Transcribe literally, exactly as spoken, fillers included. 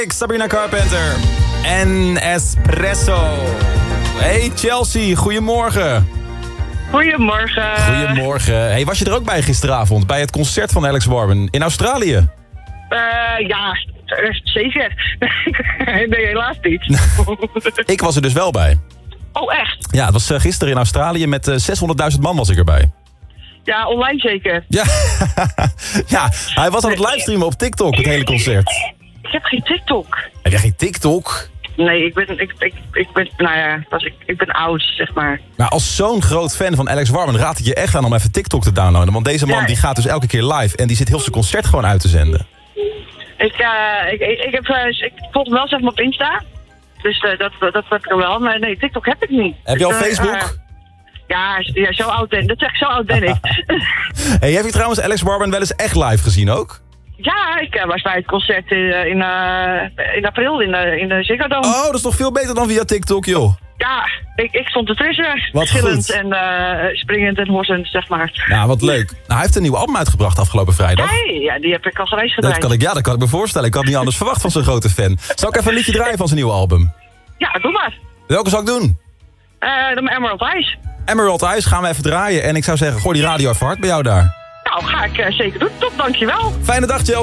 Sabrina Carpenter en Espresso. Hey Chelsea, goedemorgen. Goedemorgen. Goedemorgen. Hey, was je er ook bij gisteravond bij het concert van Alex Warburton in Australië? Uh, ja, zeker. Nee, helaas niet. Ik was er dus wel bij. Oh, echt? Ja, het was uh, gisteren in Australië met uh, zeshonderdduizend man was ik erbij. Ja, online zeker. Ja, ja, hij was aan het livestreamen op TikTok, het hele concert. Ik heb geen TikTok. Heb jij geen TikTok? Nee, ik ben, ik, ik, ik ben, nou ja, was ik, ik ben oud, zeg maar. Nou, als zo'n groot fan van Alex Warburton raad ik je echt aan om even TikTok te downloaden. Want deze man Ja. die gaat dus elke keer live en die zit heel zijn concert gewoon uit te zenden. Ik, uh, ik, ik, ik, heb, uh, ik volg hem wel zeg maar op Insta. Dus uh, dat, dat, dat heb ik wel. Maar nee, TikTok heb ik niet. Heb je al Dus, uh, Facebook? Uh, ja, ja, zo oud ben ik. Dat zeg ik, zo oud ben ik. Hey, heb je trouwens Alex Warburton wel eens echt live gezien ook? Ja, ik uh, was bij het concert in, uh, in, uh, in april in, uh, in de Ziggo Dome. Oh, dat is toch veel beter dan via TikTok, joh. Ja, ik, ik stond ertussen. Wat Schillend goed. en uh, springend en horsend, zeg maar. Nou, wat leuk. Nou, hij heeft een nieuw album uitgebracht afgelopen vrijdag. Hey, ja, die heb ik al gereisd Dat gedraaid. kan ik, ja, dat kan ik me voorstellen. Ik had niet anders verwacht van zo'n grote fan. Zal ik even een liedje draaien van zijn nieuwe album? Ja, doe maar. Welke zal ik doen? Uh, de Emerald Eyes. Emerald Eyes gaan we even draaien. En ik zou zeggen, gooi die radio even hard bij jou daar. Nou, ga ik uh, zeker doen. Top, dankjewel. Fijne dag, Chelsea.